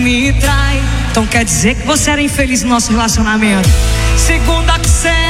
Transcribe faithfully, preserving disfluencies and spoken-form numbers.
me trai. Então quer dizer que você era infeliz no nosso relacionamento. Segunda que cê